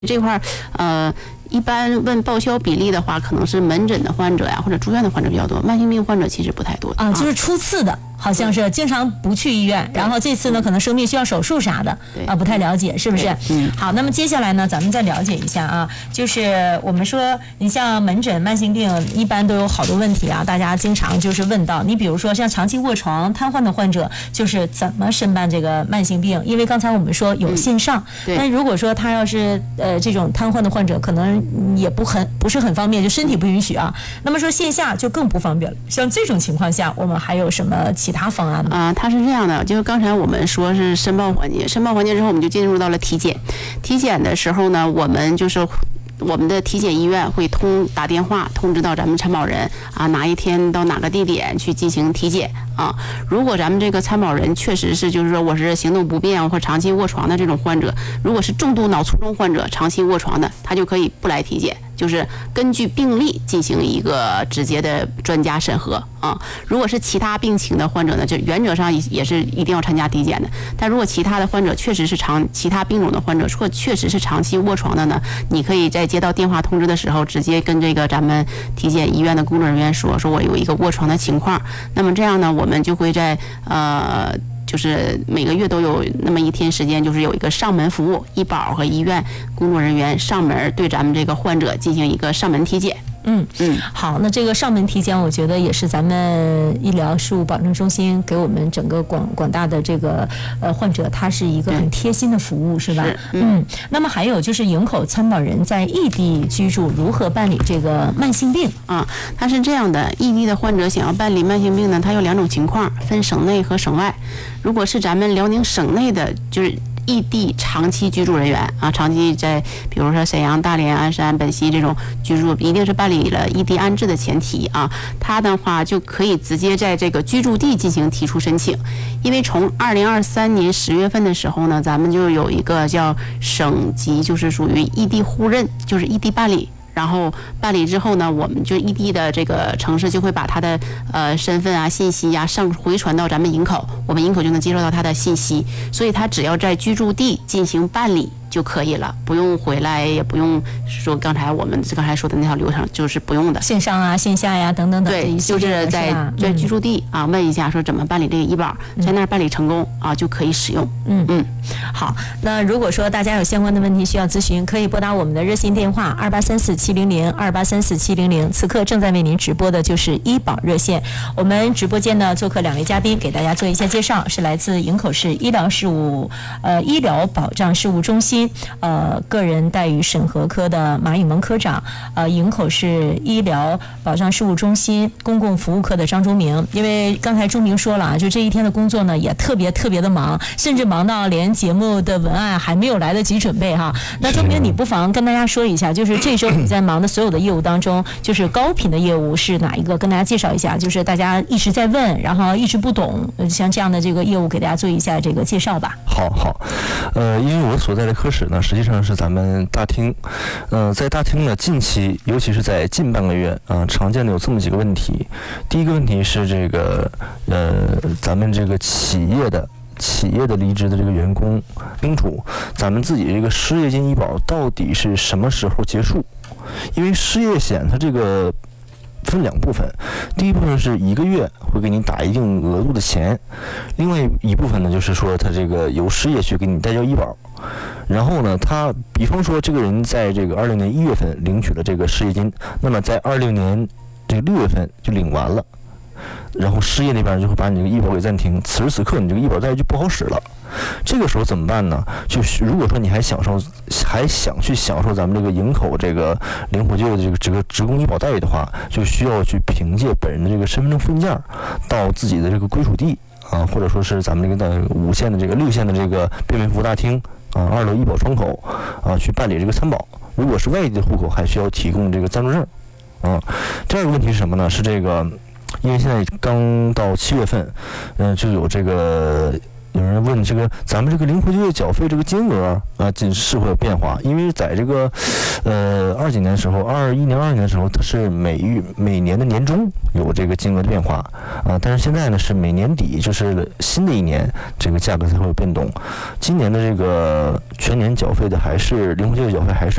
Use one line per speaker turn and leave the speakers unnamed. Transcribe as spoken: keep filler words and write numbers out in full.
这块儿，呃，一般问报销比例的话，可能是门诊的患者呀，或者住院的患者比较多，慢性病患者其实不太多
啊，就是初次的。好像是经常不去医院，然后这次呢可能生病需要手术啥的啊，不太了解是不是？嗯，好，那么接下来呢，咱们再了解一下啊，就是我们说，你像门诊慢性病一般都有好多问题啊，大家经常就是问到，你比如说像长期卧床瘫痪的患者，就是怎么申办这个慢性病？因为刚才我们说有线上，嗯、但如果说他要是呃这种瘫痪的患者，可能也不很不是很方便，就身体不允许啊。那么说线下就更不方便了。像这种情况下，我们还有什么其他方案吗？
啊、呃，它是这样的，就是刚才我们说是申报环节，申报环节之后，我们就进入到了体检。体检的时候呢，我们就是我们的体检医院会通打电话通知到咱们参保人啊，哪一天到哪个地点去进行体检啊。如果咱们这个参保人确实是就是说我是行动不便或长期卧床的这种患者，如果是重度脑卒中患者长期卧床的，他就可以不来体检。就是根据病例进行一个直接的专家审核啊。如果是其他病情的患者呢，就原则上也是一定要参加体检的。但如果其他的患者确实是长其他病种的患者，或确实是长期卧床的呢，你可以在接到电话通知的时候，直接跟这个咱们体检医院的工作人员说，说我有一个卧床的情况。那么这样呢，我们就会在呃。就是每个月都有那么一天时间，就是有一个上门服务，医保和医院工作人员上门对咱们这个患者进行一个上门体检。
嗯嗯，好，那这个上门体检，我觉得也是咱们医疗事务保证中心给我们整个广广大的这个呃患者，它是一个很贴心的服务，是吧？是嗯, 嗯。那么还有就是营口参保人在异地居住，如何办理这个慢性病
啊？它是这样的，异地的患者想要办理慢性病呢，它有两种情况，分省内和省外。如果是咱们辽宁省内的，就是异地长期居住人员啊，长期在比如说沈阳、大连、鞍山、本溪这种居住，一定是办理了异地安置的前提啊，他的话就可以直接在这个居住地进行提出申请。因为从二零二三年十月份的时候呢，咱们就有一个叫省级，就是属于异地互认，就是异地办理。然后办理之后呢，我们就异地的这个城市就会把他的呃身份啊、信息啊上回传到咱们营口，我们营口就能接收到他的信息，所以他只要在居住地进行办理就可以了，不用回来，也不用说刚才我们刚才说的那条流程，就是不用的。
线上啊、线下呀、啊、等等等。
对，就是在在居住地啊问一下说怎么办理这个医保，嗯、在那儿办理成功啊就可以使用。
嗯嗯，好，那如果说大家有相关的问题需要咨询，可以拨打我们的热线电话二八三四七零零二八三四七零零。此刻正在为您直播的就是医保热线。我们直播间呢做客两位嘉宾，给大家做一下介绍，是来自营口市医疗事务呃医疗保障事务中心。呃，个人待遇审核科的马宇萌科长，呃，营口市医疗保障事务中心公共服务科的张忠明。因为刚才忠明说了啊，就这一天的工作呢，也特别特别的忙，甚至忙到连节目的文案还没有来得及准备哈。那忠明，你不妨跟大家说一下，就是这周你在忙的所有的业务当中，就是高频的业务是哪一个？跟大家介绍一下，就是大家一直在问，然后一直不懂，像这样的这个业务，给大家做一下这个介绍吧。
好好，呃，因为我所在的科室呢。实际上是咱们大厅，呃，在大厅呢，近期尤其是在近半个月啊、呃，常见的有这么几个问题。第一个问题是这个，呃，咱们这个企业的企业的离职的这个员工，清楚咱们自己这个失业金医保到底是什么时候结束？因为失业险它这个分两部分，第一部分是一个月会给你打一定额度的钱，另外一部分呢就是说他这个由失业去给你代交医保。然后呢，他比方说这个人在这个二零年一月份领取了这个失业金，那么在二六年这个六月份就领完了，然后失业那边就会把你这个医保给暂停，此时此刻你这个医保待遇就不好使了。这个时候怎么办呢？就如果说你还享受还想去享受咱们这个营口这个灵活就业的这个这个职工医保待遇的话，就需要去凭借本人的这个身份证附件到自己的这个归属地啊，或者说是咱们这个五线的这个六线的这个便民服务大厅啊，二楼医保窗口啊，去办理这个参保。如果是外地的户口，还需要提供这个暂住证啊。第二个问题是什么呢？是这个，因为现在刚到七月份，嗯、呃，就有这个有人问这个咱们这个灵活就业缴费这个金额啊，近是会有变化，因为在这个呃二几年的时候，二一年、二二年的时候，它是每月每年的年中有这个金额的变化啊，但是现在呢是每年底，就是新的一年这个价格才会有变动。今年的这个全年缴费的还是灵活就业缴费还是